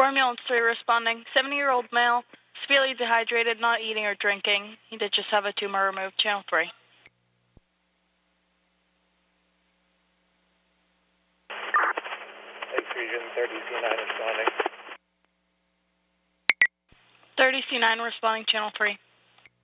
Ambulance 3 responding. 70-year-old male, severely dehydrated, not eating or drinking. He did just have a tumor removed. Channel 3. Region 30C9 responding. 30C9 responding. Channel 3.